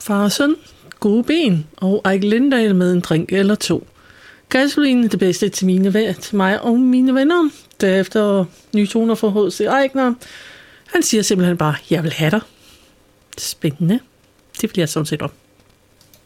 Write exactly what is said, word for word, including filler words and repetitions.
Far og søn, gode ben og Ejke Lindahl med en drink eller to. Gasolin er det bedste til, mine, til mig og mine venner. Derefter nye toner fra H C Eichner. Han siger simpelthen bare, jeg vil have dig. Spændende. Det bliver jeg sådan set om.